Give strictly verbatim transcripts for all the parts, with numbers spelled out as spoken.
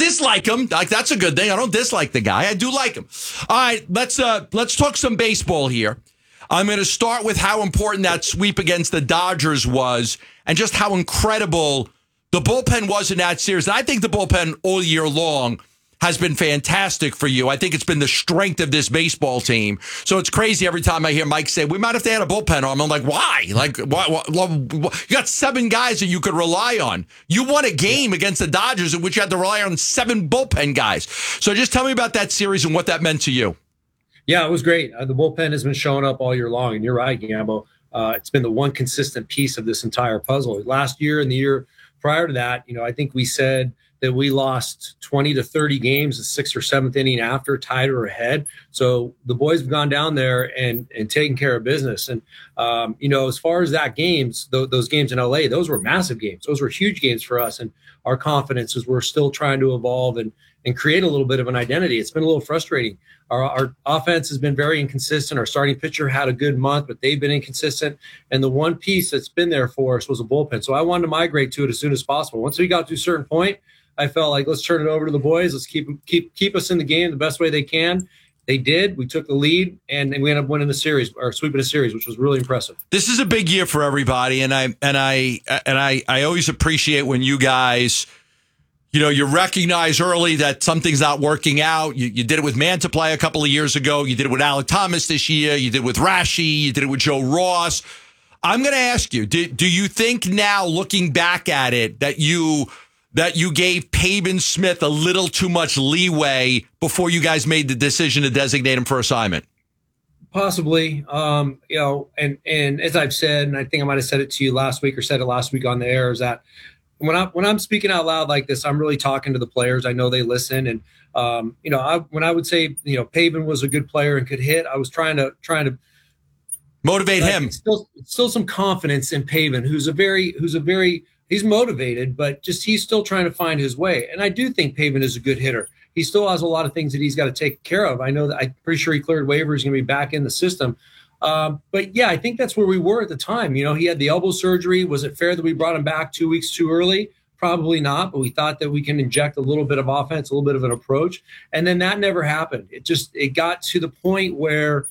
dislike him. Like, that's a good thing. I don't dislike the guy. I do like him. All right, let's uh, let's talk some baseball here. I'm going to start with how important that sweep against the Dodgers was and just how incredible the bullpen was in that series. And I think the bullpen all year long has been fantastic for you. I think it's been the strength of this baseball team. So it's crazy every time I hear Mike say, we might have to add a bullpen arm. I'm like, why? Like, why, why, why? You got seven guys that you could rely on. You won a game against the Dodgers in which you had to rely on seven bullpen guys. So just tell me about that series and what that meant to you. Yeah, it was great. Uh, the bullpen has been showing up all year long. And you're right, Gambo. Uh, it's been the one consistent piece of this entire puzzle. Last year and the year prior to that, you know, I think we said that we lost twenty to thirty games the sixth or seventh inning after, tied or ahead. So the boys have gone down there and and taken care of business. And, um, you know, as far as that games, th- those games in L A, those were massive games. Those were huge games for us. And our confidence is we're still trying to evolve and, and create a little bit of an identity. It's been a little frustrating. Our, our offense has been very inconsistent. Our starting pitcher had a good month, but they've been inconsistent. And the one piece that's been there for us was a bullpen. So I wanted to migrate to it as soon as possible. Once we got to a certain point, I felt like, let's turn it over to the boys. Let's keep keep keep us in the game the best way they can. They did. We took the lead, and, and we ended up winning the series or sweeping a series, which was really impressive. This is a big year for everybody, and I and I and I I always appreciate when you guys, you know, you recognize early that something's not working out. You, you did it with Mantiply a couple of years ago. You did it with Alek Thomas this year. You did it with Rashi. You did it with Joe Ross. I'm going to ask you: do, do you think now, looking back at it, that you that you gave Pavin Smith a little too much leeway before you guys made the decision to designate him for assignment? Possibly. Um, you know, and, and as I've said, and I think I might have said it to you last week or said it last week on the air, is that when I, when I'm speaking out loud like this, I'm really talking to the players. I know they listen. And, um, you know, I, when I would say, you know, Pavin was a good player and could hit, I was trying to, trying to motivate like, him. Still, still some confidence in Pavin, who's a very, who's a very, he's motivated, but just he's still trying to find his way. And I do think Pavin is a good hitter. He still has a lot of things that he's got to take care of. I know that I'm pretty sure he cleared waivers, going to be back in the system. Um, but yeah, I think that's where we were at the time. You know, he had the elbow surgery. Was it fair that we brought him back two weeks too early? Probably not, but we thought that we can inject a little bit of offense, a little bit of an approach. And then that never happened. It just, it got to the point where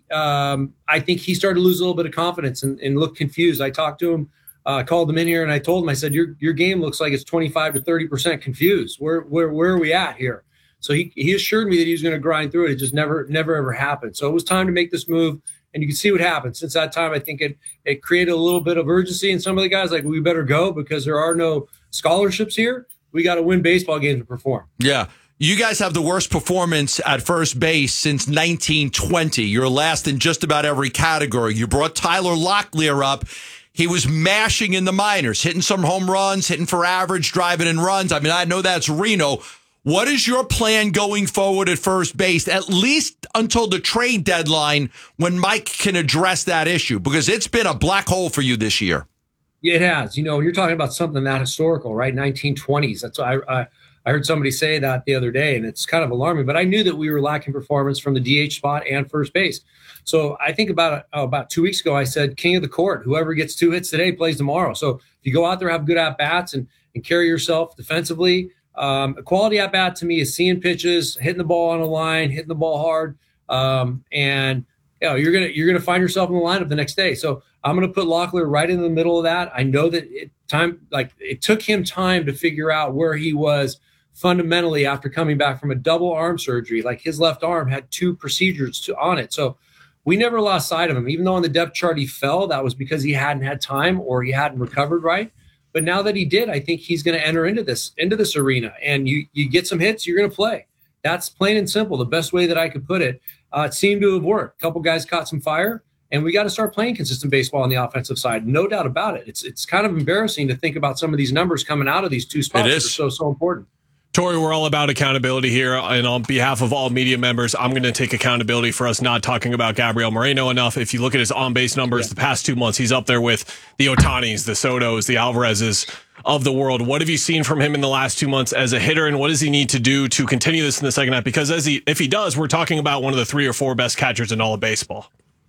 um, I think he started to lose a little bit of confidence and, and look confused. I talked to him. I uh, called him in here and I told him, I said, your your game looks like it's twenty-five to thirty percent confused. Where where where are we at here? So he he assured me that he was going to grind through it. It just never never ever happened. So it was time to make this move, and you can see what happened. Since that time, I think it it created a little bit of urgency in some of the guys. Like, we better go because there are no scholarships here. We got to win baseball games to perform. Yeah. You guys have the worst performance at first base since nineteen twenty. You're last in just about every category. You brought Tyler Locklear up. He was mashing in the minors, hitting some home runs, hitting for average, driving in runs. I mean, I know that's Reno. What is your plan going forward at first base, at least until the trade deadline when Mike can address that issue? Because it's been a black hole for you this year. Yeah, it has. You know, you're talking about something that historical, right? nineteen twenties. That's I, I I heard somebody say that the other day, and it's kind of alarming. But I knew that we were lacking performance from the D H spot and first base. So I think about oh, about two weeks ago, I said, king of the court, whoever gets two hits today plays tomorrow. So if you go out there, have good at-bats and, and carry yourself defensively, um, a quality at-bat to me is seeing pitches, hitting the ball on a line, hitting the ball hard, um, and you know, you're gonna you're gonna find yourself in the lineup the next day. So I'm gonna put Locklear right in the middle of that. I know that it time like it took him time to figure out where he was fundamentally after coming back from a double arm surgery. Like, his left arm had two procedures to, on it. So we never lost sight of him. Even though on the depth chart he fell, that was because he hadn't had time or he hadn't recovered right. But now that he did, I think he's going to enter into this into this arena. And you you get some hits, you're going to play. That's plain and simple, the best way that I could put it. Uh, it seemed to have worked. A couple guys caught some fire, and we got to start playing consistent baseball on the offensive side. No doubt about it. It's it's kind of embarrassing to think about some of these numbers coming out of these two spots. It is. That are so, so important. Tori, we're all about accountability here, and on behalf of all media members, I'm going to take accountability for us not talking about Gabriel Moreno enough. If you look at his on-base numbers yeah. the past two months, he's up there with the Otanis, the Sotos, the Alvarezes of the world. What have you seen from him in the last two months as a hitter, and what does he need to do to continue this in the second half? Because as he, if he does, we're talking about one of the three or four best catchers in all of baseball.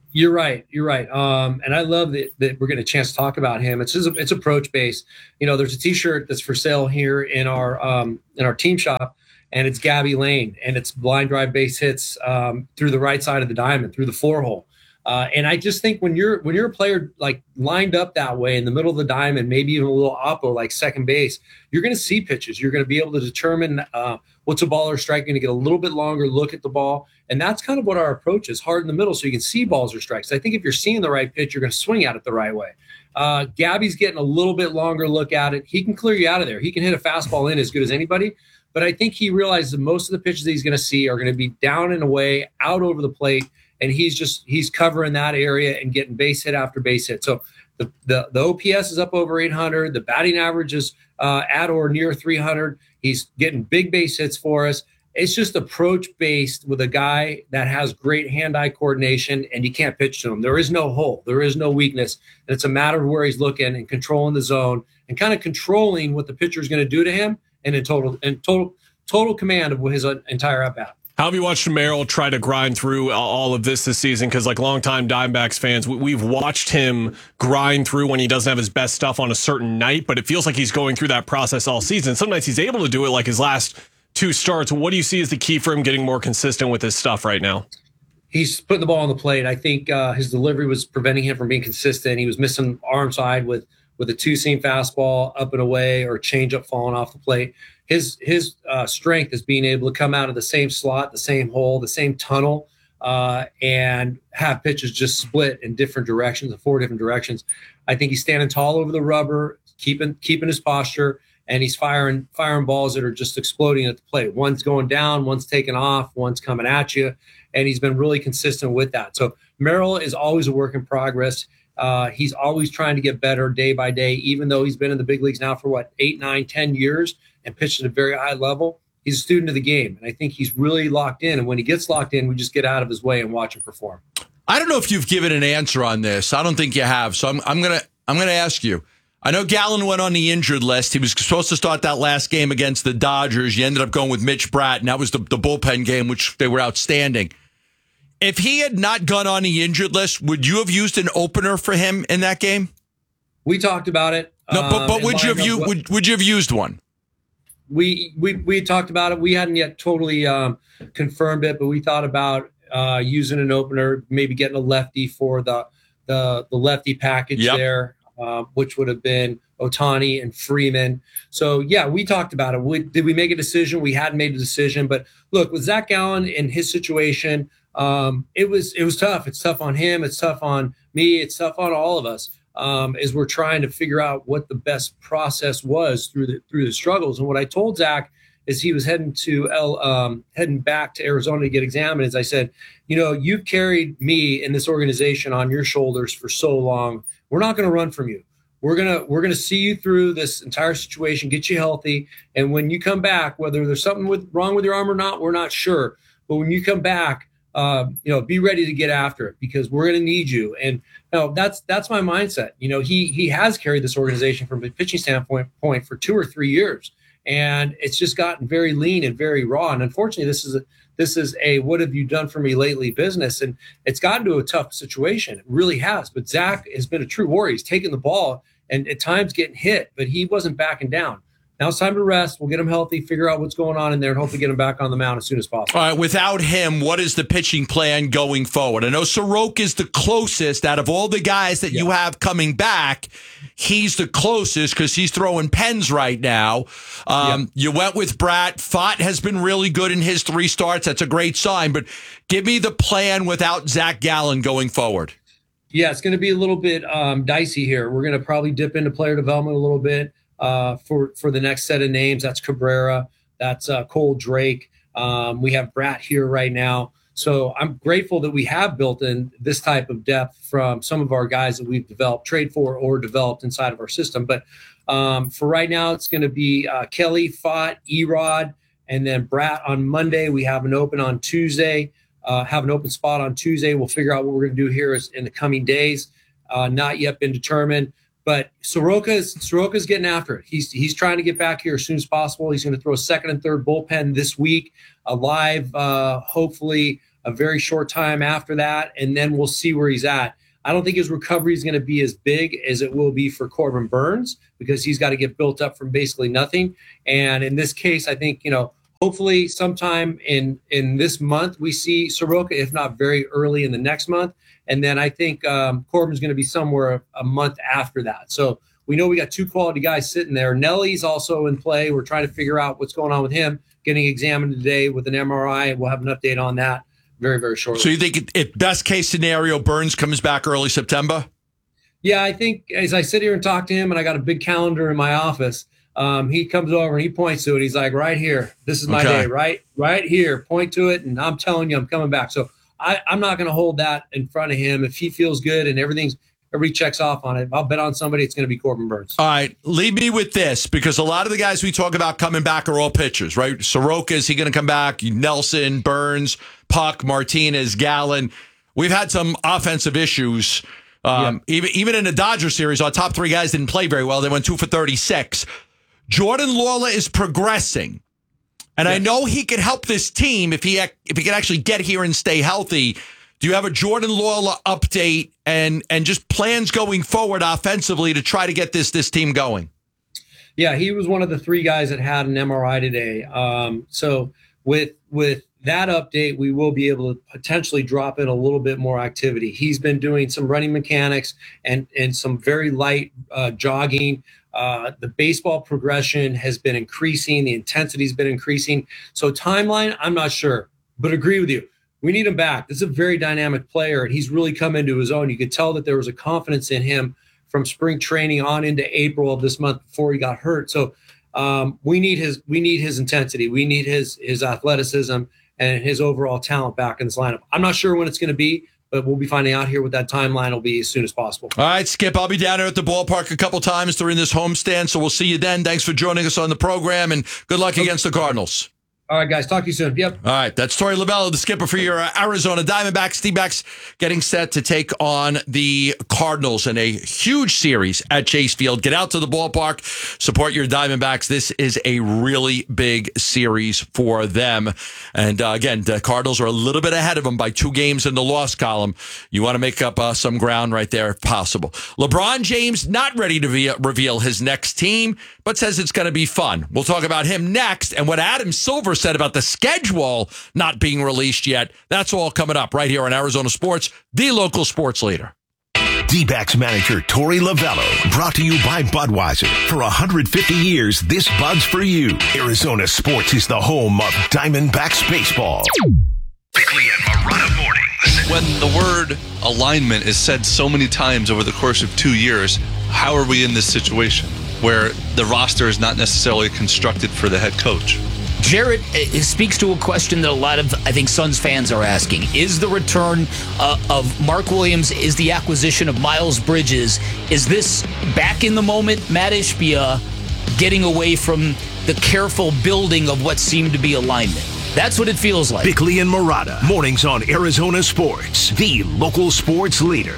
You're right. You're right. Um, and I love that, that we're getting a chance to talk about him. It's just, it's approach based. You know, there's a T-shirt that's for sale here in our um, in our team shop, and it's Gabby Lane, and it's blind drive base hits um, through the right side of the diamond, through the four hole. Uh, and I just think when you're when you're a player like lined up that way in the middle of the diamond, maybe even a little oppo like second base, you're going to see pitches. You're going to be able to determine uh, what's a ball or strike. You're going to get a little bit longer look at the ball, and that's kind of what our approach is: hard in the middle, so you can see balls or strikes. I think if you're seeing the right pitch, you're going to swing at it the right way. Uh, Gabby's getting a little bit longer look at it. He can clear you out of there. He can hit a fastball in as good as anybody. But I think he realizes that most of the pitches that he's going to see are going to be down and away, out over the plate. And he's just he's covering that area and getting base hit after base hit. So the the, the O P S is up over eight hundred. The batting average is uh, at or near three hundred. He's getting big base hits for us. It's just approach based with a guy that has great hand-eye coordination, and you can't pitch to him. There is no hole. There is no weakness. And it's a matter of where he's looking and controlling the zone and kind of controlling what the pitcher is going to do to him, and in total and total total command of his entire at bat. How have you watched Merrill try to grind through all of this this season? Because like longtime Diamondbacks fans, we've watched him grind through when he doesn't have his best stuff on a certain night, but it feels like he's going through that process all season. Sometimes he's able to do it like his last two starts. What do you see as the key for him getting more consistent with his stuff right now? He's putting the ball on the plate. I think uh, his delivery was preventing him from being consistent. He was missing arm side with with a two-seam fastball up and away or a changeup falling off the plate. His his uh, strength is being able to come out of the same slot, the same hole, the same tunnel, uh, and have pitches just split in different directions, in four different directions. I think he's standing tall over the rubber, keeping keeping his posture, and he's firing firing balls that are just exploding at the plate. One's going down, one's taking off, one's coming at you, and he's been really consistent with that. So Merrill is always a work in progress. Uh, he's always trying to get better day by day, even though he's been in the big leagues now for, what, eight, nine, ten years and pitched at a very high level. He's a student of the game, and I think he's really locked in. And when he gets locked in, we just get out of his way and watch him perform. I don't know if you've given an answer on this. I don't think you have. So I'm, I'm gonna I'm gonna ask you. I know Gallen went on the injured list. He was supposed to start that last game against the Dodgers. You ended up going with Mitch Bratt, and that was the, the bullpen game, which they were outstanding. If he had not gone on the injured list, would you have used an opener for him in that game? We talked about it. No, but, but um, would you have you would, would you have used one? We we we talked about it. We hadn't yet totally um, confirmed it, but we thought about uh, using an opener, maybe getting a lefty for the the, the lefty package yep. there, uh, which would have been Ohtani and Freeman. So, yeah, we talked about it. We, did we make a decision? We hadn't made a decision. But, look, with Zach Gallen in his situation, um, it was it was tough. It's tough on him. It's tough on me. It's tough on all of us um, as we're trying to figure out what the best process was through the through the struggles. And what I told Zach is he was heading to L, um, heading back to Arizona to get examined. As I said, you know, you've carried me in this organization on your shoulders for so long. We're not going to run from you. We're gonna we're gonna see you through this entire situation, get you healthy, and when you come back, whether there's something with, wrong with your arm or not, we're not sure. But when you come back, uh, you know, be ready to get after it because we're gonna need you. And you know, that's that's my mindset. You know, he he has carried this organization from a pitching standpoint point for two or three years, and it's just gotten very lean and very raw. And unfortunately, this is a This is a what have you done for me lately business. And it's gotten to a tough situation. It really has. But Zach has been a true warrior. He's taken the ball and at times getting hit, but he wasn't backing down. Now it's time to rest. We'll get him healthy, figure out what's going on in there, and hopefully get him back on the mound as soon as possible. All right, without him, what is the pitching plan going forward? I know Soroka is the closest out of all the guys that yeah. you have coming back. He's the closest because he's throwing pens right now. Um, yep. You went with Bratt. Fott has been really good in his three starts. That's a great sign. But give me the plan without Zach Gallen going forward. Yeah, it's going to be a little bit um, dicey here. We're going to probably dip into player development a little bit uh, for, for the next set of names. That's Cabrera. That's uh, Cole Drake. Um, we have Bratt here right now. So I'm grateful that we have built in this type of depth from some of our guys that we've developed, trade for, or developed inside of our system. But um, for right now, it's going to be uh, Kelly, Fott, Erod, and then Bratt on Monday. We have an open on Tuesday, uh, have an open spot on Tuesday. We'll figure out what we're going to do here is in the coming days. Uh, not yet been determined. But Soroka's Soroka's getting after it. He's he's trying to get back here as soon as possible. He's going to throw a second and third bullpen this week, a live, uh, hopefully, a very short time after that, and then we'll see where he's at. I don't think his recovery is going to be as big as it will be for Corbin Burns, because he's got to get built up from basically nothing. And in this case, I think, you know, hopefully sometime in, in this month, we see Soroka, if not very early in the next month. And then I think um, Corbin's going to be somewhere a month after that. So we know we got two quality guys sitting there. Nelly's also in play. We're trying to figure out what's going on with him, getting examined today with an M R I. We'll have an update on that very, very shortly. So you think if best case scenario, Burns comes back early September? Yeah, I think as I sit here and talk to him, and I got a big calendar in my office, um, he comes over and he points to it. He's like, right here, this is my Okay. day, right, right here, point to it. And I'm telling you, I'm coming back. So I, I'm not going to hold that in front of him. If he feels good and everything's, everybody checks off on it, I'll bet on somebody, it's going to be Corbin Burns. All right, leave me with this, because a lot of the guys we talk about coming back are all pitchers, right? Soroka, is he going to come back? Nelson, Burns, Puck, Martinez, Gallen. We've had some offensive issues. Um, yeah. Even even in the Dodger series, our top three guys didn't play very well. They went two for thirty-six. Jordan Lawler is progressing. And yes. I know he could help this team if he if he could actually get here and stay healthy. Do you have a Jordan Lawler update and and just plans going forward offensively to try to get this this team going? Yeah, he was one of the three guys that had an M R I today. Um, so with with that update, we will be able to potentially drop in a little bit more activity. He's been doing some running mechanics and and some very light uh, jogging. Uh, the baseball progression has been increasing. The intensity has been increasing. So timeline, I'm not sure, but agree with you. We need him back. This is a very dynamic player, and he's really come into his own. You could tell that there was a confidence in him from spring training on into April of this month before he got hurt. So um, we need his we need his intensity. We need his his athleticism and his overall talent back in this lineup. I'm not sure when it's going to be, but we'll be finding out here what that timeline will be as soon as possible. All right, Skip, I'll be down there at the ballpark a couple times during this homestand, so we'll see you then. Thanks for joining us on the program, and good luck okay. against the Cardinals. All right, guys. Talk to you soon. Yep. All right. That's Torey Lovullo, the skipper for your uh, Arizona Diamondbacks. D-backs getting set to take on the Cardinals in a huge series at Chase Field. Get out to the ballpark. Support your Diamondbacks. This is a really big series for them. And uh, again, the Cardinals are a little bit ahead of them by two games in the loss column. You want to make up uh, some ground right there if possible. LeBron James not ready to re- reveal his next team, but says it's going to be fun. We'll talk about him next and what Adam Silver said about the schedule not being released yet. That's all coming up right here on Arizona Sports, the local sports leader. D-backs manager Torey Lovullo, brought to you by Budweiser. For one hundred fifty years, this Bud's for you. Arizona Sports is the home of Diamondbacks baseball. Bickley and Marotta mornings. When the word alignment is said so many times over the course of two years, how are we in this situation where the roster is not necessarily constructed for the head coach? Jared, it speaks to a question that a lot of, I think, Suns fans are asking. Is the return uh, of Mark Williams, is the acquisition of Miles Bridges, is this back in the moment, Matt Ishbia getting away from the careful building of what seemed to be alignment? That's what it feels like. Bickley and Marotta, mornings on Arizona Sports, the local sports leader.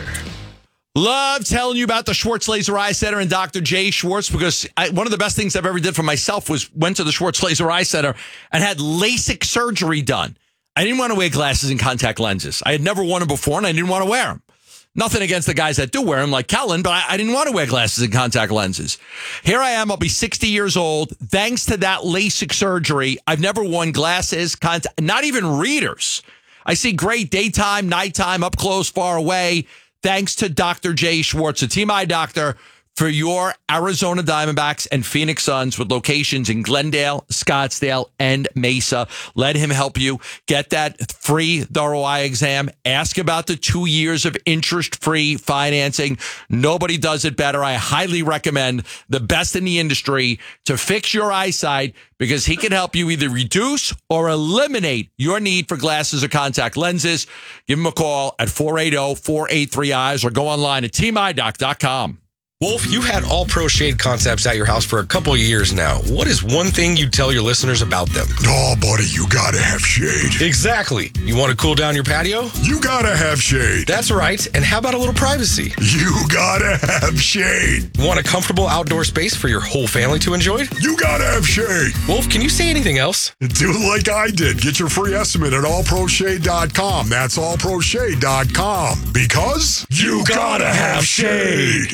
Love telling you about the Schwartz Laser Eye Center and Doctor Jay Schwartz, because I, one of the best things I've ever did for myself was went to the Schwartz Laser Eye Center and had LASIK surgery done. I didn't want to wear glasses and contact lenses. I had never worn them before, and I didn't want to wear them. Nothing against the guys that do wear them, like Kellen, but I, I didn't want to wear glasses and contact lenses. Here I am. I'll be sixty years old. Thanks to that LASIK surgery, I've never worn glasses, contact, not even readers. I see great daytime, nighttime, up close, far away. Thanks to Doctor Jay Schwartz, a team eye doctor for your Arizona Diamondbacks and Phoenix Suns, with locations in Glendale, Scottsdale, and Mesa. Let him help you get that free thorough eye exam. Ask about the two years of interest-free financing. Nobody does it better. I highly recommend the best in the industry to fix your eyesight, because he can help you either reduce or eliminate your need for glasses or contact lenses. Give him a call at four eight zero, four eight three, eyes or go online at team eye doc dot com. Wolf, you've had All Pro Shade concepts at your house for a couple of years now. What is one thing you tell your listeners about them? Oh, buddy, you gotta have shade. Exactly. You want to cool down your patio? You gotta have shade. That's right. And how about a little privacy? You gotta have shade. Want a comfortable outdoor space for your whole family to enjoy? You gotta have shade. Wolf, can you say anything else? Do like I did. Get your free estimate at all pro shade dot com. That's all pro shade dot com. Because you gotta have shade.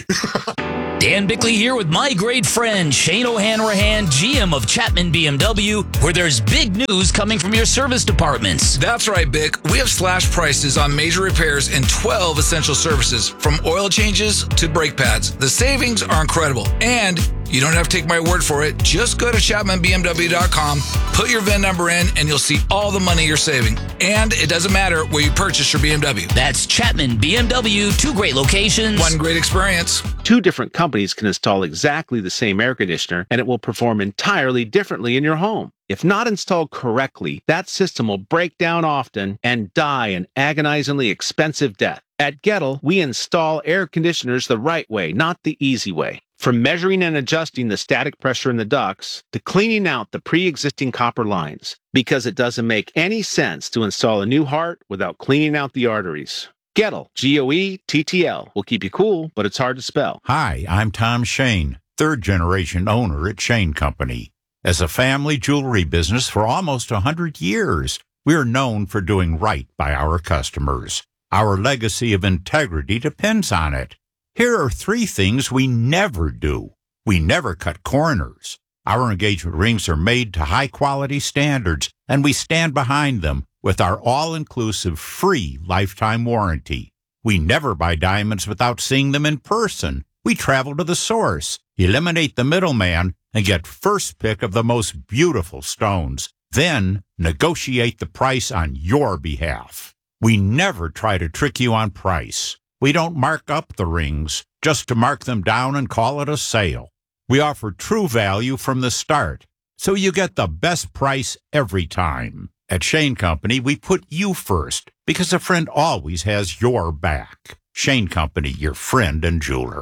Dan Bickley here with my great friend Shane O'Hanrahan, G M of Chapman B M W, where there's big news coming from your service departments. That's right, Bick. We have slash prices on major repairs and twelve essential services, from oil changes to brake pads. The savings are incredible, and you don't have to take my word for it. Just go to chapman b m w dot com, put your V I N number in, and you'll see all the money you're saving. And it doesn't matter where you purchase your B M W. That's Chapman B M W, two great locations. One great experience. Two different companies can install exactly the same air conditioner, and it will perform entirely differently in your home. If not installed correctly, that system will break down often and die an agonizingly expensive death. At Gettle, we install air conditioners the right way, not the easy way. From measuring and adjusting the static pressure in the ducts to cleaning out the pre-existing copper lines, because it doesn't make any sense to install a new heart without cleaning out the arteries. Gettle, G O E T T L, will keep you cool, but it's hard to spell. Hi, I'm Tom Shane, third-generation owner at Shane Company. As a family jewelry business for almost one hundred years, we're known for doing right by our customers. Our legacy of integrity depends on it. Here are three things we never do. We never cut corners. Our engagement rings are made to high-quality standards, and we stand behind them with our all-inclusive free lifetime warranty. We never buy diamonds without seeing them in person. We travel to the source, eliminate the middleman, and get first pick of the most beautiful stones. Then negotiate the price on your behalf. We never try to trick you on price. We don't mark up the rings just to mark them down and call it a sale. We offer true value from the start, so you get the best price every time. At Shane Company, we put you first because a friend always has your back. Shane Company, your friend and jeweler.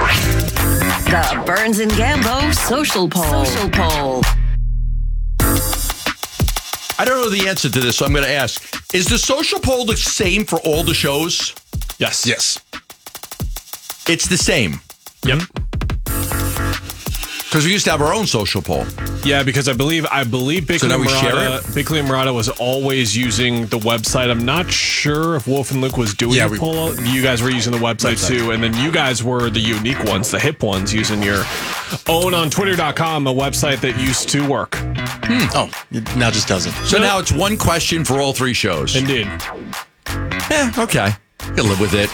The Burns and Gambo Social Poll. Social Poll. I don't know the answer to this, so I'm going to ask. Is the social poll the same for all the shows? Yes. Yes. It's the same. Yep. Because we used to have our own social poll. Yeah, because I believe I believe Bickley So now we share Murata, Bickley and Murata was always using the website. I'm not sure if Wolf and Luke was doing Yeah, the we- poll. You guys were using the website, Website. too, and then you guys were the unique ones, the hip ones, using your own on twitter dot com, a website that used to work. Oh, it now just doesn't. So now it's one question for all three shows. Indeed. Eh, okay. I can live with it.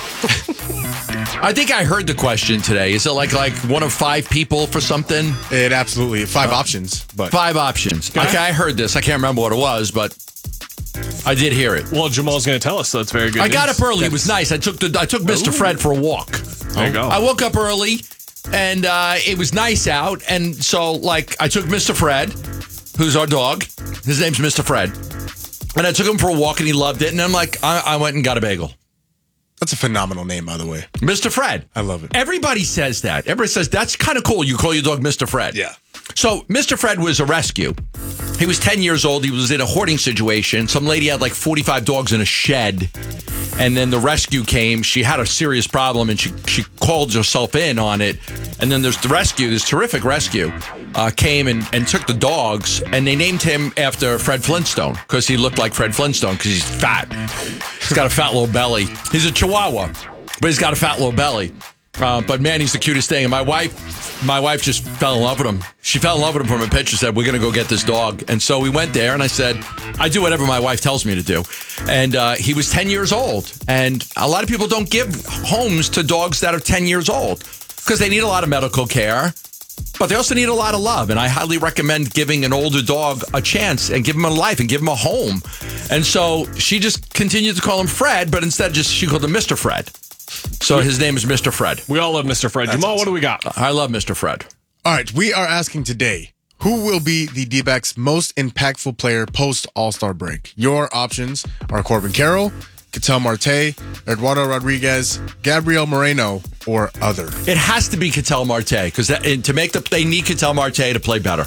I think I heard the question today. Is it like like one of five people for something? It absolutely five options, but Five options. Okay, I heard this. I can't remember what it was, but I did hear it. Well, Jamal's going to tell us, so that's very good. I got news. up early. It was nice. I took the I took Mister Fred for a walk. There you go. I woke up early, and uh, it was nice out, and so like I took Mister Fred, who's our dog. His name's Mister Fred, and I took him for a walk, and he loved it. And I'm like, I, I went and got a bagel. that's a phenomenal name, by the way. Mister Fred. I love it. Everybody says that. Everybody says that's kind of cool. You call your dog Mister Fred. Yeah. So Mister Fred was a rescue. He was ten years old. He was in a hoarding situation. Some lady had like forty-five dogs in a shed. And then the rescue came. She had a serious problem, and she, she called herself in on it. And then there's the rescue, this terrific rescue, uh, came and, and took the dogs. And they named him after Fred Flintstone because he looked like Fred Flintstone because he's fat. He's got a fat little belly. He's a Chihuahua, but he's got a fat little belly. Uh, but man, he's the cutest thing. And my wife, my wife just fell in love with him. She fell in love with him from a picture. Said, "We're going to go get this dog." And so we went there, and I said, "I do whatever my wife tells me to do." And uh, he was ten years old. And a lot of people don't give homes to dogs that are ten years old because they need a lot of medical care, but they also need a lot of love. And I highly recommend giving an older dog a chance and give him a life and give him a home. And so she just continued to call him Fred, but instead just she called him Mister Fred. So his name is Mister Fred. We all love Mister Fred. That's Jamal, awesome. what do we got? I love Mister Fred. All right, we are asking today, who will be the D-backs' most impactful player post All-Star break? Your options are Corbin Carroll, Ketel Marte, Eduardo Rodriguez, Gabriel Moreno, or other? It has to be Ketel Marte because to make the they need Ketel Marte to play better.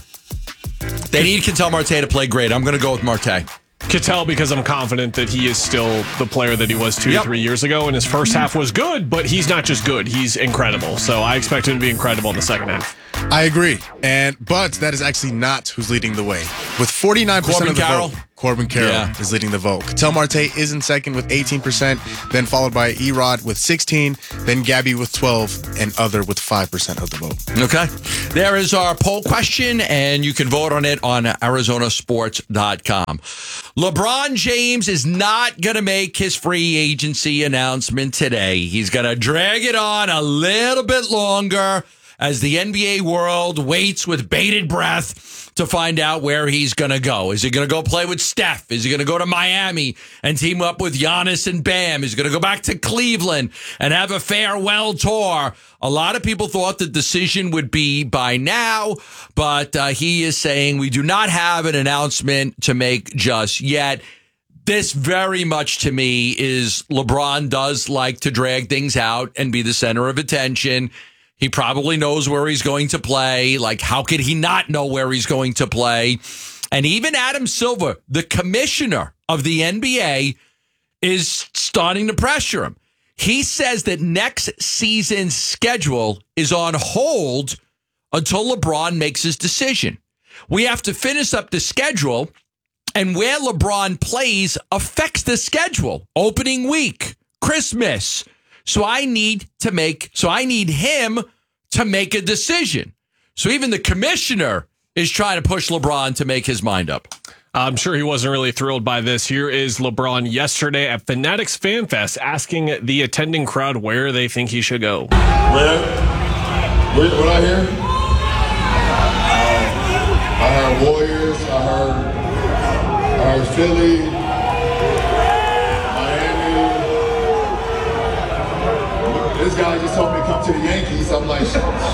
They need Ketel Marte to play great. I'm going to go with Marte. Ketel, because I'm confident that he is still the player that he was two, yep. three years ago, and his first half was good, but he's not just good; he's incredible. So I expect him to be incredible in the second half. I agree, and but that is actually not who's leading the way. With forty-nine percent of the Carroll? vote, Corbin Carroll yeah. is leading the vote. Ketel Marte is in second with eighteen percent, then followed by Erod with sixteen, then Gabby with twelve, and other with five percent of the vote. Okay. There is our poll question, and you can vote on it on Arizona Sports dot com. LeBron James is not going to make his free agency announcement today. He's going to drag it on a little bit longer as the N B A world waits with bated breath to find out where he's going to go. Is he going to go play with Steph? Is he going to go to Miami and team up with Giannis and Bam? Is he going to go back to Cleveland and have a farewell tour? A lot of people thought the decision would be by now, but uh, he is saying we do not have an announcement to make just yet. This very much to me is LeBron does like to drag things out and be the center of attention. He probably knows where he's going to play. Like, how could he not know where he's going to play? And even Adam Silver, the commissioner of the N B A, is starting to pressure him. He says that next season's schedule is on hold until LeBron makes his decision. We have to finish up the schedule, and where LeBron plays affects the schedule. Opening week, Christmas. So I need to make, so I need him to make a decision. So even the commissioner is trying to push LeBron to make his mind up. I'm sure he wasn't really thrilled by this. Here is LeBron yesterday at Fanatics Fan Fest asking the attending crowd where they think he should go. Where? What, what I hear? Uh, I heard Warriors. I heard, I heard Philly. This guy just told me to come to the Yankees. I'm like,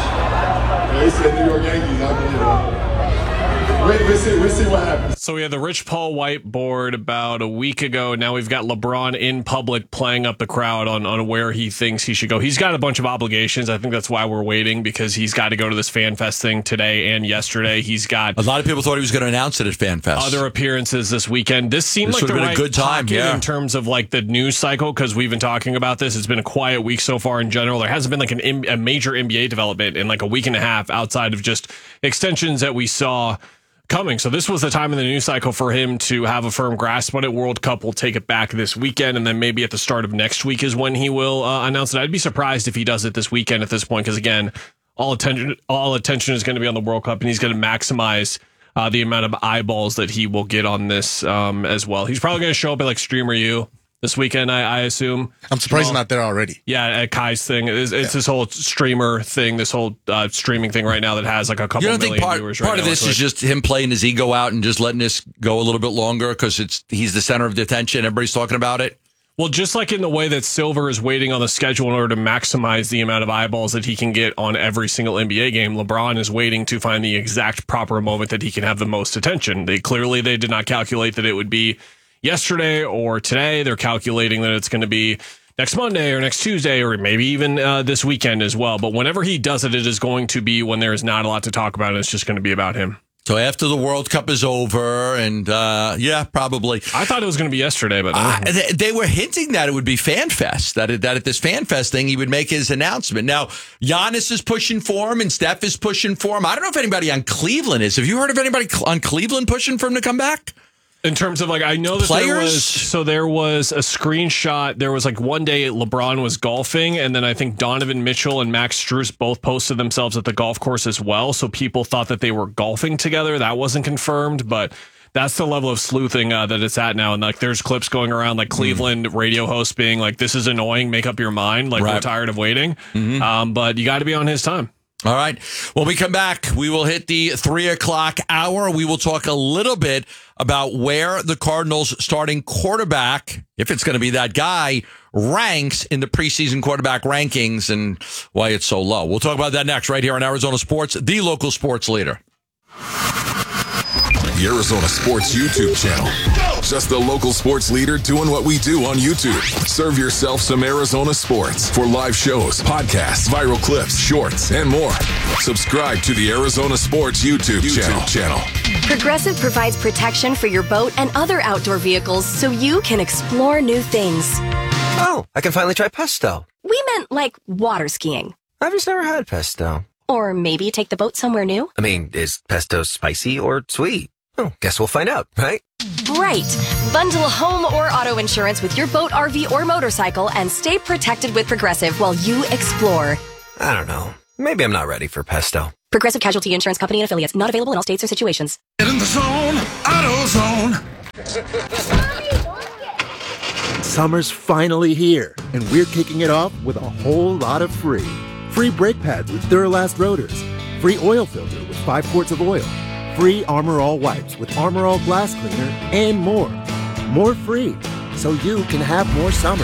they said New York Yankees. I believe it. Wait, we'll see, we'll see what happens. So we had the Rich Paul whiteboard about a week ago. Now we've got LeBron in public playing up the crowd on, on where he thinks he should go. He's got a bunch of obligations. I think that's why we're waiting, because he's got to go to this Fan Fest thing today and yesterday. He's got a lot of people thought he was going to announce it at Fan Fest. Other appearances this weekend. This seemed this like the been right a good time, pocket yeah. in terms of like the news cycle, because we've been talking about this. It's been a quiet week so far in general. There hasn't been like an, a major N B A development in like a week and a half outside of just extensions that we saw coming. So this was the time in the news cycle for him to have a firm grasp on it. World Cup will take it back this weekend, and then maybe at the start of next week is when he will uh, announce it. I'd be surprised if he does it this weekend at this point, because again, all attention all attention is going to be on the World Cup, and he's going to maximize uh, the amount of eyeballs that he will get on this um, as well. He's probably going to show up at like Streamer U this weekend, I, I assume. I'm surprised he's not there already. Yeah, at Kai's thing. It's, it's yeah. this whole streamer thing, this whole uh, streaming thing right now that has like a couple you don't million think part, viewers part right of now. this is just him playing his ego out and just letting this go a little bit longer because it's he's the center of the attention. Everybody's talking about it. Well, just like in the way that Silver is waiting on the schedule in order to maximize the amount of eyeballs that he can get on every single N B A game, LeBron is waiting to find the exact proper moment that he can have the most attention. They clearly they did not calculate that it would be yesterday or today. They're calculating that it's going to be next Monday or next Tuesday or maybe even uh, this weekend as well. But whenever he does it, it is going to be when there is not a lot to talk about, and it's just going to be about him. So after the World Cup is over, and uh, yeah, probably. I thought it was going to be yesterday, but uh, they, they were hinting that it would be Fan Fest, that, it, that at this Fan Fest thing, he would make his announcement. Now, Giannis is pushing for him, and Steph is pushing for him. I don't know if anybody on Cleveland is. Have you heard of anybody on Cleveland pushing for him to come back? In terms of like, I know that Players? there was, so there was a screenshot. There was like one day LeBron was golfing, and then I think Donovan Mitchell and Max Strus both posted themselves at the golf course as well. So people thought that they were golfing together. That wasn't confirmed, but that's the level of sleuthing uh, that it's at now. And like, there's clips going around, like Cleveland mm. radio hosts being like, "This is annoying. Make up your mind. Like right. we're tired of waiting." Mm-hmm. Um, but you got to be on his time. All right. When we come back, we will hit the three o'clock hour. We will talk a little bit about where the Cardinals starting quarterback, if it's going to be that guy, ranks in the preseason quarterback rankings and why it's so low. We'll talk about that next right here on Arizona Sports, the local sports leader. the Arizona Sports YouTube channel. Just the local sports leader doing what we do on YouTube. Serve yourself some Arizona sports for live shows, podcasts, viral clips, shorts, and more. Subscribe to the Arizona Sports YouTube, YouTube channel. channel. Progressive provides protection for your boat and other outdoor vehicles so you can explore new things. Oh, I can finally try pesto. We meant like water skiing. I've just never had pesto. Or maybe take the boat somewhere new. I mean, is pesto spicy or sweet? Oh, guess we'll find out, right? Right. Bundle home or auto insurance with your boat, R V, or motorcycle and stay protected with Progressive while you explore. I don't know. Maybe I'm not ready for pesto. Progressive Casualty Insurance Company and Affiliates. Not available in all states or situations. Get in the zone. AutoZone. Summer's finally here, and we're kicking it off with a whole lot of free. Free brake pads with Duralast rotors. Free oil filter with five quarts of oil. Free Armor All wipes with Armor All glass cleaner, and more. More free, so you can have more summer.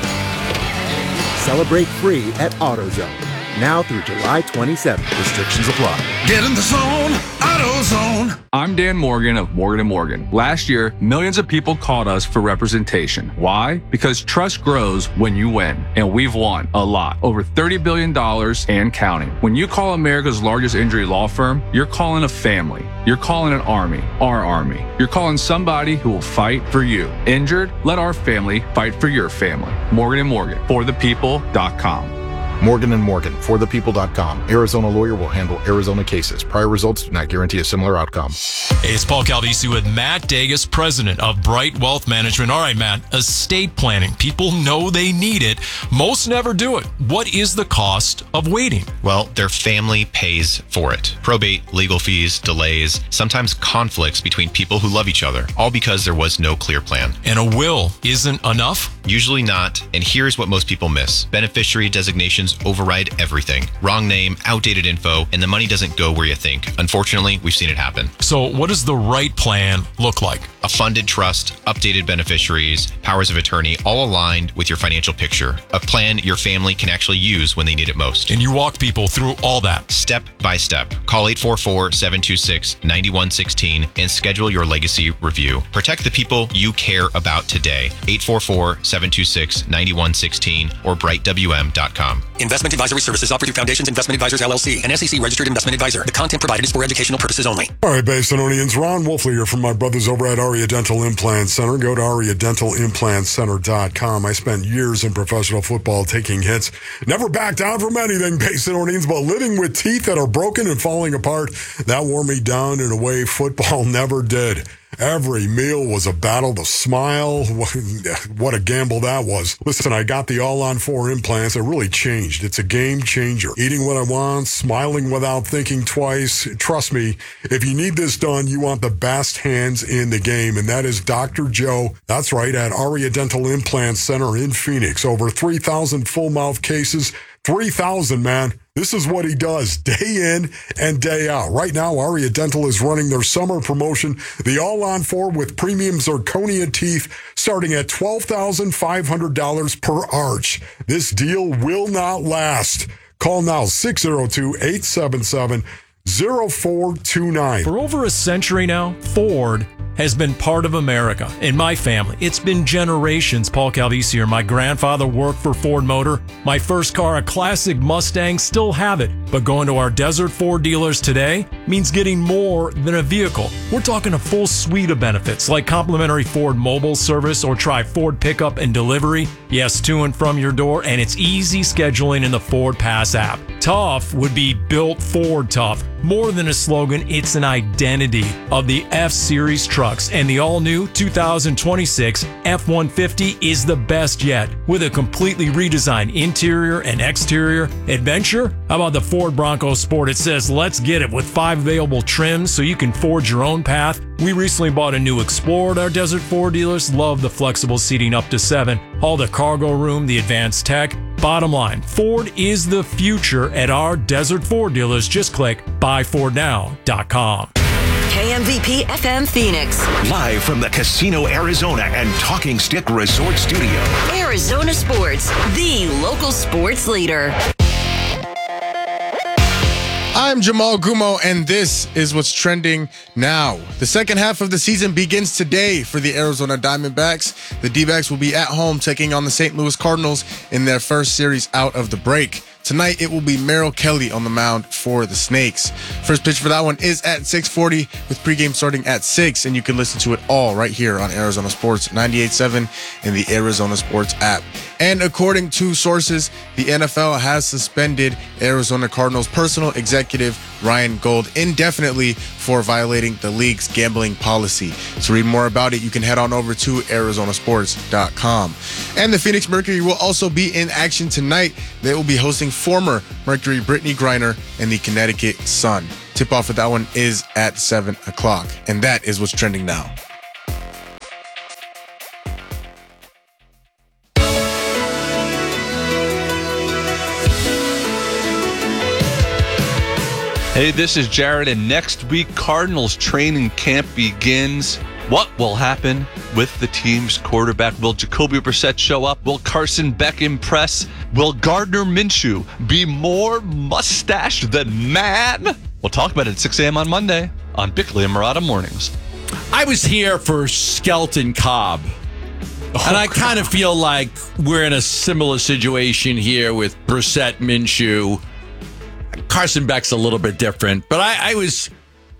Celebrate free at AutoZone. Now through July twenty-seventh. Restrictions apply. Get in the zone. AutoZone. I'm Dan Morgan of Morgan and Morgan. Last year, millions of people called us for representation. Why? Because trust grows when you win. And we've won a lot. Over thirty billion dollars and counting. When you call America's largest injury law firm, you're calling a family. You're calling an army. Our army. You're calling somebody who will fight for you. Injured? Let our family fight for your family. Morgan and Morgan. For the people dot com. Morgan and Morgan, for the people dot com. Arizona lawyer will handle Arizona cases. Prior results do not guarantee a similar outcome. Hey, it's Paul Caldisi with Matt Dagus, president of Bright Wealth Management. All right, Matt, estate planning. People know they need it. Most never do it. What is the cost of waiting? Well, their family pays for it. Probate, legal fees, delays, sometimes conflicts between people who love each other, all because there was no clear plan. And a will isn't enough? Usually not, and here's what most people miss. Beneficiary designations override everything. Wrong name, outdated info, and the money doesn't go where you think. Unfortunately, we've seen it happen. So what does the right plan look like? A funded trust, updated beneficiaries, powers of attorney, all aligned with your financial picture. A plan your family can actually use when they need it most. And you walk people through all that. Step by step. Call eight four four, seven two six, nine one one six and schedule your legacy review. Protect the people you care about today. eight four four, seven two six, nine one one six or bright w m dot com. Investment advisory services offered through Foundations Investment Advisors, L L C, an S E C registered investment advisor. The content provided is for educational purposes only. All right, Basinonians, Ron Wolfley here from my brothers over at Aria Dental Implant Center. Go to aria dental implant center dot com. I spent years in professional football taking hits. Never backed down from anything, Basinonians, but living with teeth that are broken and falling apart, that wore me down in a way football never did. Every meal was a battle to smile. What a gamble that was. Listen, I got the all-on four implants. It really changed. It's a game changer. Eating what I want, smiling without thinking twice. Trust me, if you need this done, you want the best hands in the game, and that is Doctor Joe. That's right, at Aria Dental Implant Center in Phoenix. Over three thousand full-mouth cases. three thousand, man. This is what he does day in and day out. Right now, Aria Dental is running their summer promotion, the all-on four with premium zirconia teeth, starting at twelve thousand five hundred dollars per arch. This deal will not last. Call now, six oh two, eight seven seven, oh four two nine. For over a century now, Ford has been part of America. In my family, it's been generations. Paul Caldisi here. My grandfather worked for Ford Motor. My first car, a classic Mustang, still have it. But going to our Desert Ford dealers today means getting more than a vehicle. We're talking a full suite of benefits like complimentary Ford mobile service or try Ford pickup and delivery. Yes, to and from your door, and it's easy scheduling in the Ford Pass app. Tough would be built Ford tough. More than a slogan, it's an identity of the F-Series trucks, and the all-new two thousand twenty-six F one fifty is the best yet. With a completely redesigned interior and exterior adventure, how about the Ford Bronco Sport? It says, let's get it, with five available trims so you can forge your own path. We recently bought a new Explorer at our Desert Ford dealers. Love the flexible seating up to seven. All the cargo room, the advanced tech. Bottom line, Ford is the future at our Desert Ford dealers. Just click buy ford now dot com. K M V P F M Phoenix. Live from the Casino Arizona and Talking Stick Resort Studio. Arizona Sports, the local sports leader. I'm Jamal Gumo, and this is what's trending now. The second half of the season begins today for the Arizona Diamondbacks. The D-backs will be at home taking on the Saint Louis Cardinals in their first series out of the break. Tonight, it will be Merrill Kelly on the mound for the Snakes. First pitch for that one is at six forty, with pregame starting at six, and you can listen to it all right here on Arizona Sports ninety-eight point seven and the Arizona Sports app. And according to sources, the N F L has suspended Arizona Cardinals personal executive Ryan Gold indefinitely for violating the league's gambling policy. To read more about it, you can head on over to Arizona Sports dot com. And the Phoenix Mercury will also be in action tonight. They will be hosting former Mercury Brittany Griner and the Connecticut Sun. Tip-off for that one is at seven o'clock. And that is what's trending now. Hey, this is Jared, and next week, Cardinals training camp begins. What will happen with the team's quarterback? Will Jacoby Brissett show up? Will Carson Beck impress? Will Gardner Minshew be more mustached than man? We'll talk about it at six a.m. on Monday on Bickley and Murata Mornings. I was here for Skelton Cobb. Oh, and I kind of feel like we're in a similar situation here with Brissett, Minshew. Carson Beck's a little bit different, but I, I was,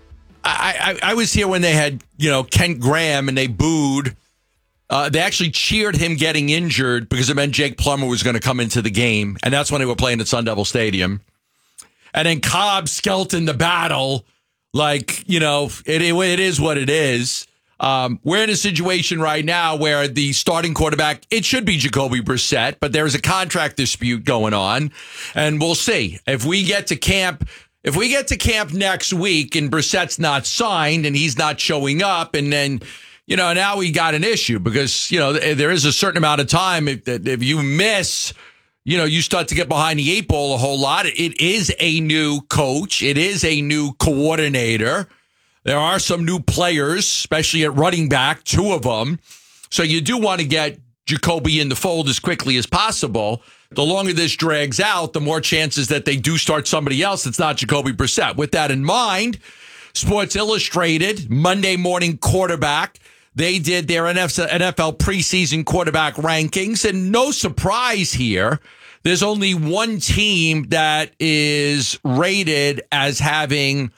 I, I, I was here when they had, you know, Kent Graham and they booed. Uh, they actually cheered him getting injured because it meant Jake Plummer was going to come into the game, and that's when they were playing at Sun Devil Stadium. And then Cobb, Skelton, the battle, like, you know, it it is what it is. Um, we're in a situation right now where the starting quarterback, it should be Jacoby Brissett, but there is a contract dispute going on, and we'll see. If we get to camp, if we get to camp next week and Brissett's not signed and he's not showing up, and then, you know, now we got an issue because, you know, there is a certain amount of time if, if you miss, you know, you start to get behind the eight ball a whole lot. It is a new coach. It is a new coordinator. There are some new players, especially at running back, two of them. So you do want to get Jacoby in the fold as quickly as possible. The longer this drags out, the more chances that they do start somebody else that's not Jacoby Brissett. With that in mind, Sports Illustrated, Monday Morning Quarterback, they did their N F L preseason quarterback rankings. And no surprise here, there's only one team that is rated as having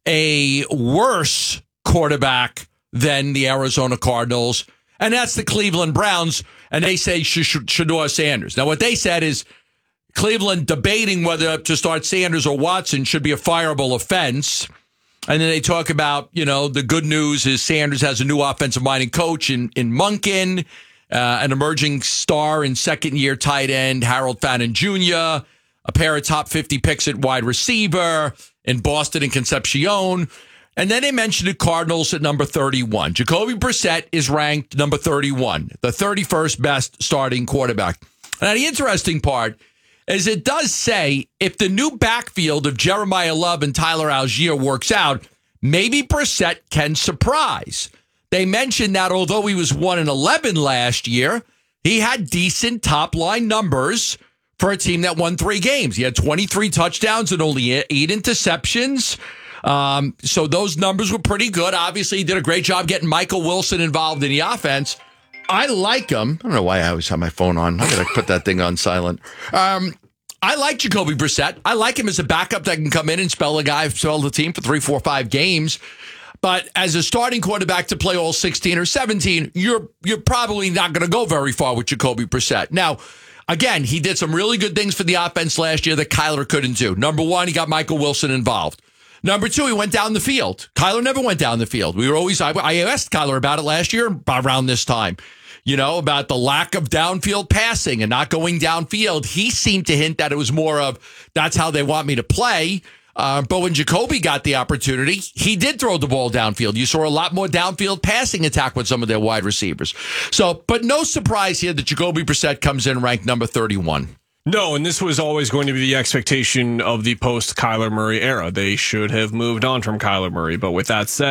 a worse quarterback than the Arizona Cardinals, and that's the Cleveland Browns, and they say Shedeur Sanders. Now, what they said is Cleveland debating whether to start Sanders or Watson should be a fireable offense, and then they talk about, you know, the good news is Sanders has a new offensive-minded coach in, in Munkin, uh, an emerging star and second-year tight end, Harold Fannin Junior, a pair of top fifty picks at wide receiver in Boston and Concepcion. And then they mentioned the Cardinals at number thirty-one. Jacoby Brissett is ranked number thirty-one, the thirty-first best starting quarterback. Now, the interesting part is it does say if the new backfield of Jeremiah Love and Tyler Algier works out, maybe Brissett can surprise. They mentioned that although he was one and eleven last year, he had decent top-line numbers for a team that won three games. He had twenty-three touchdowns and only eight interceptions. Um, so those numbers were pretty good. Obviously, he did a great job getting Michael Wilson involved in the offense. I like him. I don't know why I always have my phone on. I got to put that thing on silent. Um, I like Jacoby Brissett. I like him as a backup that can come in and spell a guy, spell the team for three, four, five games. But as a starting quarterback to play all sixteen or seventeen, you're you're probably not going to go very far with Jacoby Brissett. Now, again, he did some really good things for the offense last year that Kyler couldn't do. Number one, he got Michael Wilson involved. Number two, he went down the field. Kyler never went down the field. We were always, I, I asked Kyler about it last year around this time, you know, about the lack of downfield passing and not going downfield. He seemed to hint that it was more of, that's how they want me to play. Uh, but when Jacoby got the opportunity, he did throw the ball downfield. You saw a lot more downfield passing attack with some of their wide receivers. So, but no surprise here that Jacoby Brissett comes in ranked number thirty-one. No, and this was always going to be the expectation of the post-Kyler Murray era. They should have moved on from Kyler Murray. But with that said,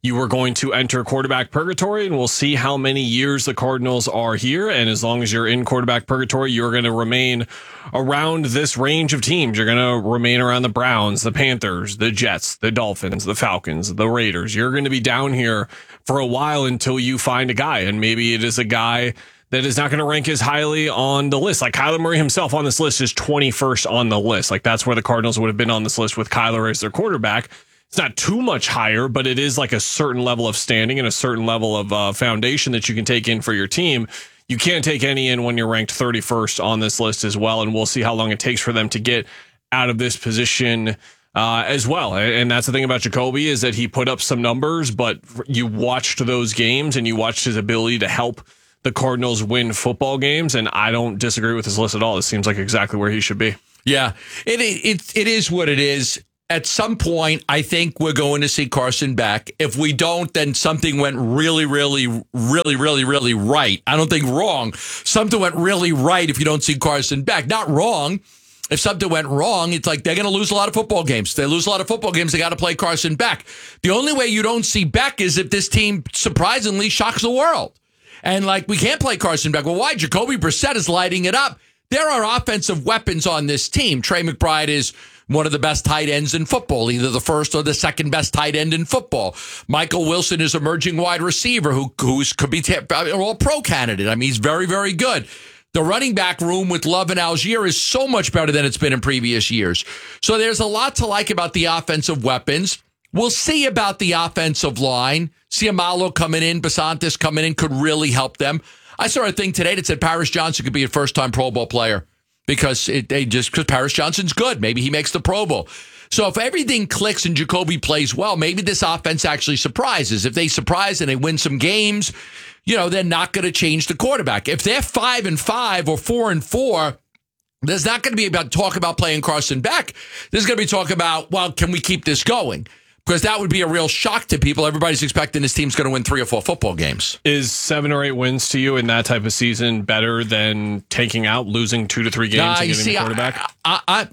you were going to enter quarterback purgatory, and we'll see how many years the Cardinals are here. And as long as you're in quarterback purgatory, you're going to remain around this range of teams. You're going to remain around the Browns, the Panthers, the Jets, the Dolphins, the Falcons, the Raiders. You're going to be down here for a while until you find a guy, and maybe it is a guy that is not going to rank as highly on the list. Like Kyler Murray himself on this list is twenty-first on the list. Like that's where the Cardinals would have been on this list with Kyler as their quarterback. It's not too much higher, but it is like a certain level of standing and a certain level of uh, foundation that you can take in for your team. You can't take any in when you're ranked thirty-first on this list as well, and we'll see how long it takes for them to get out of this position uh, as well. And that's the thing about Jacoby is that he put up some numbers, but you watched those games and you watched his ability to help the Cardinals win football games, and I don't disagree with his list at all. It seems like exactly where he should be. Yeah, it it it is what it is. At some point, I think we're going to see Carson back. If we don't, then something went really, really, really, really, really right. I don't think wrong. Something went really right if you don't see Carson back. Not wrong. If something went wrong, it's like they're going to lose a lot of football games. If they lose a lot of football games, they got to play Carson back. The only way you don't see Beck is if this team surprisingly shocks the world. And like, we can't play Carson Beck. Well, why? Jacoby Brissett is lighting it up. There are offensive weapons on this team. Trey McBride is one of the best tight ends in football, either the first or the second best tight end in football. Michael Wilson is emerging wide receiver who who's could be t- all pro candidate. I mean, he's very, very good. The running back room with Love and Algier is so much better than it's been in previous years. So there's a lot to like about the offensive weapons. We'll see about the offensive line. Ciamalo coming in, Basantis coming in could really help them. I saw a thing today that said Paris Johnson could be a first-time Pro Bowl player because it, they just because Paris Johnson's good. Maybe he makes the Pro Bowl. So if everything clicks and Jacoby plays well, maybe this offense actually surprises. If they surprise and they win some games, you know, they're not going to change the quarterback. If they're five and five or four and four, there's not going to be about talk about playing Carson Beck. There's going to be talk about, well, can we keep this going? Because that would be a real shock to people. Everybody's expecting this team's going to win three or four football games. Is seven or eight wins to you in that type of season better than taking out, losing two to three games nah, and getting see, a quarterback? I, I,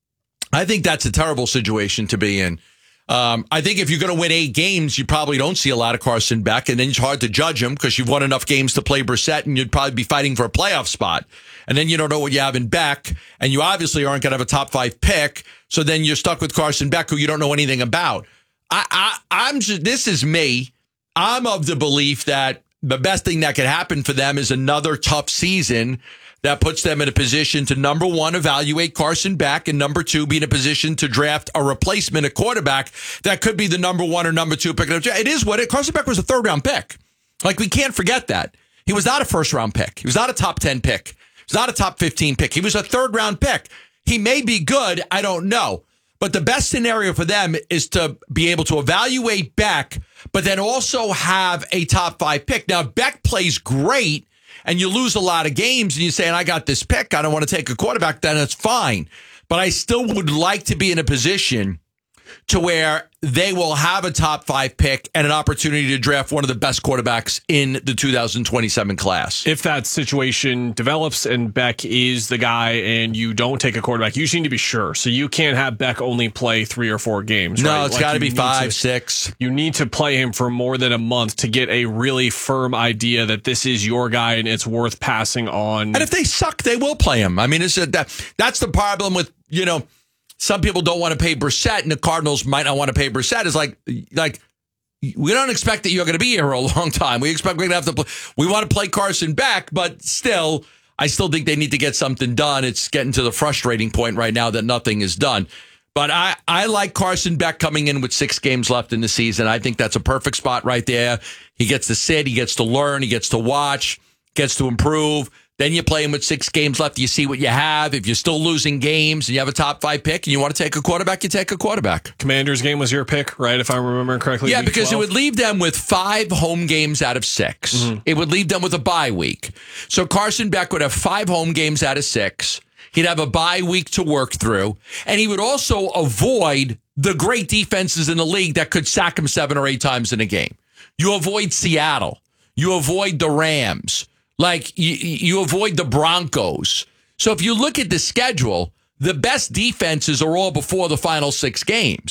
I think that's a terrible situation to be in. Um, I think if you're going to win eight games, you probably don't see a lot of Carson Beck, and then it's hard to judge him because you've won enough games to play Brissett, and you'd probably be fighting for a playoff spot. And then you don't know what you have in Beck, and you obviously aren't going to have a top five pick, so then you're stuck with Carson Beck, who you don't know anything about. I, I, I'm just, this is me. I'm of the belief that the best thing that could happen for them is another tough season that puts them in a position to, number one, evaluate Carson Beck, and number two, be in a position to draft a replacement, a quarterback that could be the number one or number two pick. It is what it, Carson Beck was a third round pick. Like, we can't forget that. He was not a first round pick. He was not a top ten pick. He was not a top fifteen pick. He was a third round pick. He may be good. I don't know. But the best scenario for them is to be able to evaluate Beck, but then also have a top five pick. Now, if Beck plays great and you lose a lot of games and you say, and I got this pick, I don't want to take a quarterback, then it's fine. But I still would like to be in a position to where they will have a top five pick and an opportunity to draft one of the best quarterbacks in the two thousand twenty-seven class. If that situation develops and Beck is the guy and you don't take a quarterback, you just need to be sure. So you can't have Beck only play three or four games. No, right? it's like got to be five, to, six. You need to play him for more than a month to get a really firm idea that this is your guy and it's worth passing on. And if they suck, they will play him. I mean, it's a, that that's the problem with, you know, some people don't want to pay Brissett, and the Cardinals might not want to pay Brissett. It's like, like we don't expect that you're going to be here a long time. We expect we're going to have to play. We want to play Carson Beck, but still, I still think they need to get something done. It's getting to the frustrating point right now that nothing is done. But I, I like Carson Beck coming in with six games left in the season. I think that's a perfect spot right there. He gets to sit, he gets to learn, he gets to watch, gets to improve. Then you play him with six games left. You see what you have. If you're still losing games and you have a top five pick and you want to take a quarterback, you take a quarterback. Commanders game was your pick, right? If I remember correctly. Yeah, because twelve? It would leave them with five home games out of six. Mm-hmm. It would leave them with a bye week. So Carson Beck would have five home games out of six. He'd have a bye week to work through. And he would also avoid the great defenses in the league that could sack him seven or eight times in a game. You avoid Seattle. You avoid the Rams. Like, you, you avoid the Broncos. So if you look at the schedule, the best defenses are all before the final six games.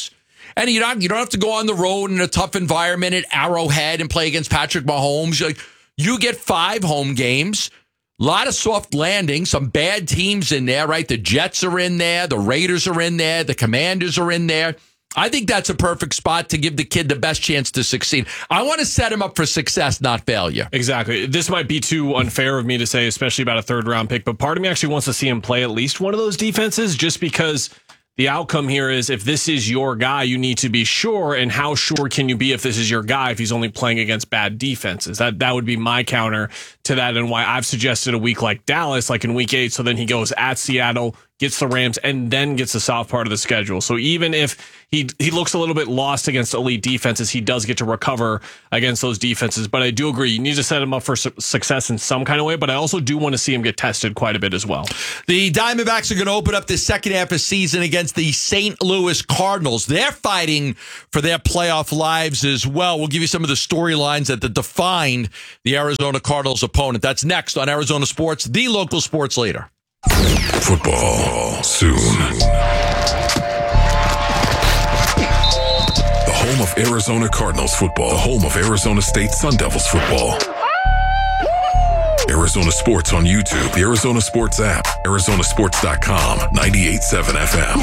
And you don't, you don't have to go on the road in a tough environment at Arrowhead and play against Patrick Mahomes. Like, you get five home games, a lot of soft landings, some bad teams in there, right? The Jets are in there, the Raiders are in there, the Commanders are in there. I think that's a perfect spot to give the kid the best chance to succeed. I want to set him up for success, not failure. Exactly. This might be too unfair of me to say, especially about a third round pick, but part of me actually wants to see him play at least one of those defenses, just because the outcome here is if this is your guy, you need to be sure. And how sure can you be if this is your guy if he's only playing against bad defenses? That that would be my counter to that, and why I've suggested a week like Dallas, like in week eight. So then he goes at Seattle, gets the Rams, and then gets the soft part of the schedule. So even if he he looks a little bit lost against elite defenses, he does get to recover against those defenses. But I do agree, you need to set him up for su- success in some kind of way. But I also do want to see him get tested quite a bit as well. The Diamondbacks are going to open up the second half of season against the Saint Louis Cardinals. They're fighting for their playoff lives as well. We'll give you some of the storylines that, that defined the Arizona Cardinals opponent. That's next on Arizona Sports, the local sports leader. Football soon. The home of Arizona Cardinals football. The home of Arizona State Sun Devils football. Arizona Sports on YouTube, the Arizona Sports app, Arizona Sports dot com, ninety-eight point seven F M.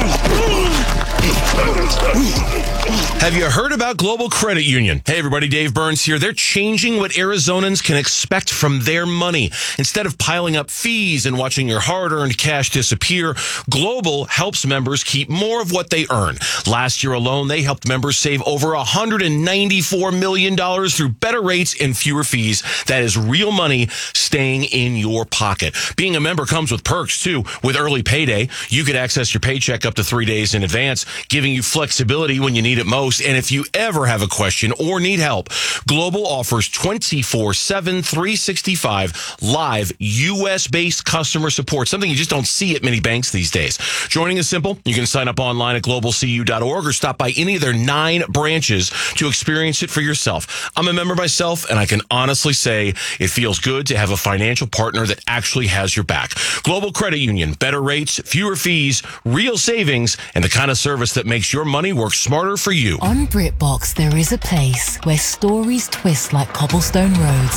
Have you heard about Global Credit Union? Hey everybody, Dave Burns here. They're changing what Arizonans can expect from their money. Instead of piling up fees and watching your hard-earned cash disappear, Global helps members keep more of what they earn. Last year alone, they helped members save over one hundred ninety-four million dollars through better rates and fewer fees. That is real money staying in your pocket. Being a member comes with perks too. With early payday, you could access your paycheck up to three days in advance, giving you flexibility when you need it most. And if you ever have a question or need help, Global offers twenty-four seven, three sixty-five live U S-based customer support, something you just don't see at many banks these days. Joining is simple. You can sign up online at global c u dot org or stop by any of their nine branches to experience it for yourself. I'm a member myself, and I can honestly say it feels good to have a financial partner that actually has your back. Global Credit Union, better rates, fewer fees, real savings, and the kind of service that makes your money work smarter for you. On BritBox, there is a place where stories twist like cobblestone roads,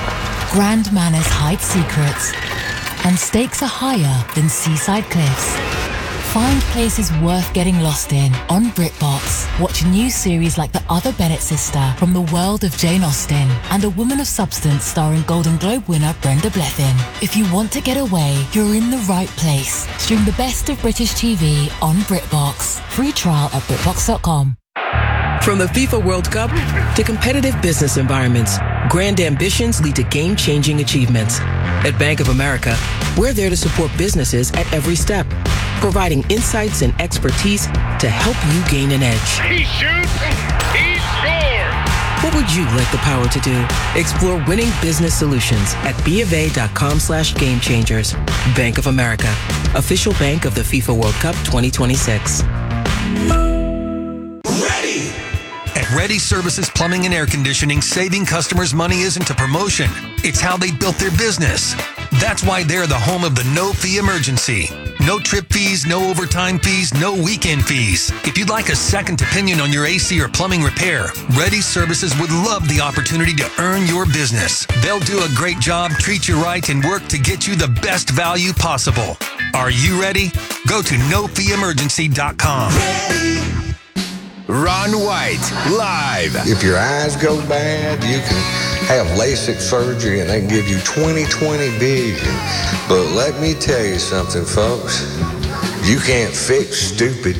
grand manners hide secrets, and stakes are higher than seaside cliffs. Find places worth getting lost in on BritBox. Watch new series like The Other Bennett Sister from the world of Jane Austen and A Woman of Substance starring Golden Globe winner Brenda Blethyn. If you want to get away, you're in the right place. Stream the best of British T V on BritBox. Free trial at BritBox dot com. From the FIFA World Cup to competitive business environments, grand ambitions lead to game-changing achievements. At Bank of America, we're there to support businesses at every step, providing insights and expertise to help you gain an edge. He shoots, he scores! What would you like the power to do? Explore winning business solutions at BofA.com slash game changers. Bank of America, official bank of the FIFA World Cup twenty twenty-six. At Ready Services Plumbing and Air Conditioning, saving customers money isn't a promotion. It's how they built their business. That's why they're the home of the no-fee emergency. No trip fees, no overtime fees, no weekend fees. If you'd like a second opinion on your A C or plumbing repair, Ready Services would love the opportunity to earn your business. They'll do a great job, treat you right, and work to get you the best value possible. Are you ready? Go to no fee emergency dot com. Ron White, live. If your eyes go bad, you can have LASIK surgery and they can give you twenty twenty vision. But let me tell you something, folks. You can't fix stupid.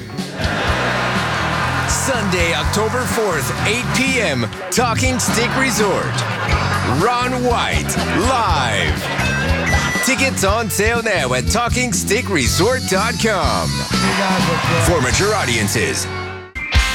Sunday, October fourth, eight p.m., Talking Stick Resort. Ron White, live. Tickets on sale now at talking stick resort dot com. For mature audiences,